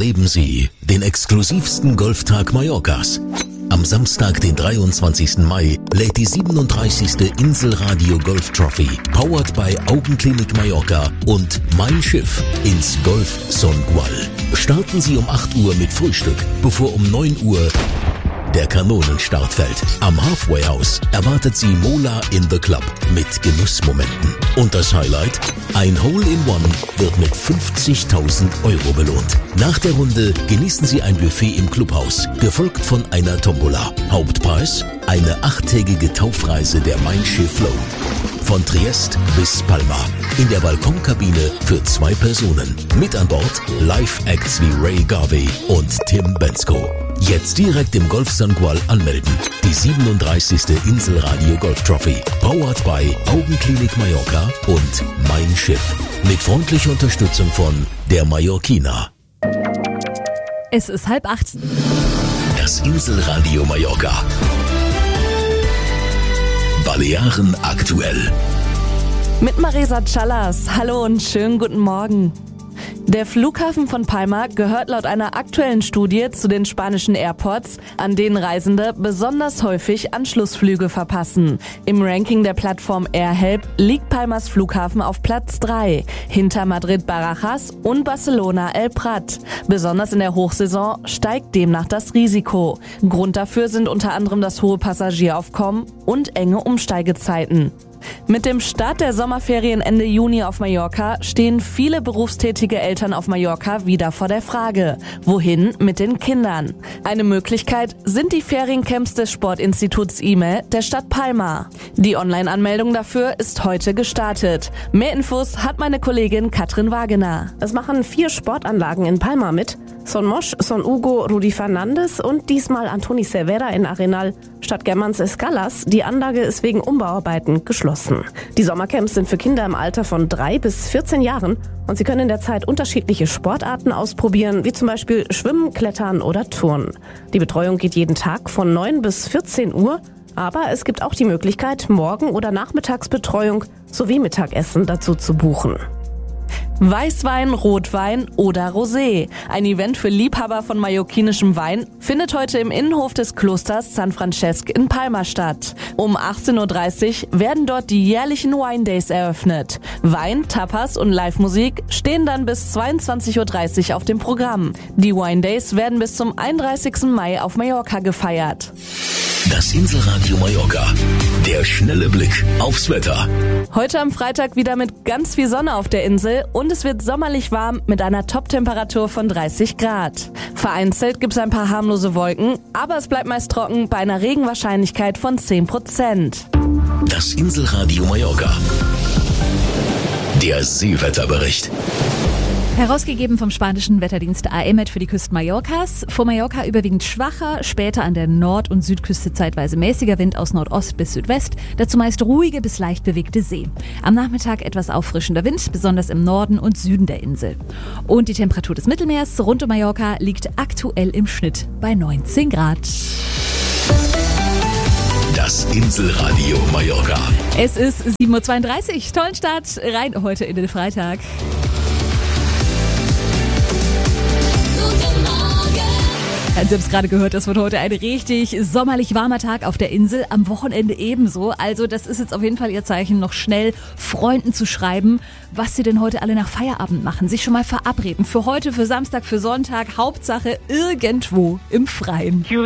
Erleben Sie den exklusivsten Golftag Mallorcas. Am Samstag, den 23. Mai, lädt die 37. Inselradio Golf Trophy, powered by Augenklinik Mallorca und Mein Schiff ins Golf Son Gual. Starten Sie um 8 Uhr mit Frühstück, bevor um 9 Uhr der Kanonenstart fällt. Am Halfway House erwartet Sie Mola in the Club mit Genussmomenten. Und das Highlight? Ein Hole-in-One wird mit 50.000 Euro belohnt. Nach der Runde genießen Sie ein Buffet im Clubhaus, gefolgt von einer Tombola. Hauptpreis? Eine 8-tägige Taufreise der Mein Schiff Flow. Von Triest bis Palma. In der Balkonkabine für 2 Personen. Mit an Bord Live-Acts wie Ray Garvey und Tim Bensko. Jetzt direkt im Golf Son Gual anmelden. Die 37. Inselradio Golf Trophy. Powered by Augenklinik Mallorca und Mein Schiff. Mit freundlicher Unterstützung von der Mallorquina. Es ist 7:30. Das Inselradio Mallorca. Balearen aktuell. Mit Marisa Callas. Hallo und schönen guten Morgen. Der Flughafen von Palma gehört laut einer aktuellen Studie zu den spanischen Airports, an denen Reisende besonders häufig Anschlussflüge verpassen. Im Ranking der Plattform AirHelp liegt Palmas Flughafen auf Platz 3, hinter Madrid Barajas und Barcelona El Prat. Besonders in der Hochsaison steigt demnach das Risiko. Grund dafür sind unter anderem das hohe Passagieraufkommen und enge Umsteigezeiten. Mit dem Start der Sommerferien Ende Juni auf Mallorca stehen viele berufstätige Eltern auf Mallorca wieder vor der Frage, wohin mit den Kindern? Eine Möglichkeit sind die Feriencamps des Sportinstituts IME der Stadt Palma. Die Online-Anmeldung dafür ist heute gestartet. Mehr Infos hat meine Kollegin Katrin Wagener. Es machen 4 Sportanlagen in Palma mit. Son Mosch, Son Hugo, Rudi Fernandes und diesmal Antoni Cervera in Arenal statt Germans Escalas. Die Anlage ist wegen Umbauarbeiten geschlossen. Die Sommercamps sind für Kinder im Alter von 3 bis 14 Jahren und sie können in der Zeit unterschiedliche Sportarten ausprobieren, wie zum Beispiel Schwimmen, Klettern oder Turnen. Die Betreuung geht jeden Tag von 9 bis 14 Uhr, aber es gibt auch die Möglichkeit, Morgen- oder Nachmittagsbetreuung sowie Mittagessen dazu zu buchen. Weißwein, Rotwein oder Rosé. Ein Event für Liebhaber von mallorquinischem Wein findet heute im Innenhof des Klosters San Francesc in Palma statt. Um 18.30 Uhr werden dort die jährlichen Wine Days eröffnet. Wein, Tapas und Live-Musik stehen dann bis 22.30 Uhr auf dem Programm. Die Wine Days werden bis zum 31. Mai auf Mallorca gefeiert. Das Inselradio Mallorca. Der schnelle Blick aufs Wetter. Heute am Freitag wieder mit ganz viel Sonne auf der Insel und es wird sommerlich warm mit einer Top-Temperatur von 30 Grad. Vereinzelt gibt es ein paar harmlose Wolken, aber es bleibt meist trocken bei einer Regenwahrscheinlichkeit von 10%. Das Inselradio Mallorca. Der Seewetterbericht. Herausgegeben vom spanischen Wetterdienst AEMET für die Küsten Mallorcas. Vor Mallorca überwiegend schwacher, später an der Nord- und Südküste zeitweise mäßiger Wind aus Nordost bis Südwest, dazu meist ruhige bis leicht bewegte See. Am Nachmittag etwas auffrischender Wind, besonders im Norden und Süden der Insel. Und die Temperatur des Mittelmeers rund um Mallorca liegt aktuell im Schnitt bei 19 Grad. Das Inselradio Mallorca. Es ist 7.32 Uhr. Tollen Start rein heute in den Freitag. Sie haben es gerade gehört, das wird heute ein richtig sommerlich warmer Tag auf der Insel, am Wochenende ebenso. Also das ist jetzt auf jeden Fall Ihr Zeichen, noch schnell Freunden zu schreiben, was Sie denn heute alle nach Feierabend machen. Sich schon mal verabreden. Für heute, für Samstag, für Sonntag, Hauptsache irgendwo im Freien.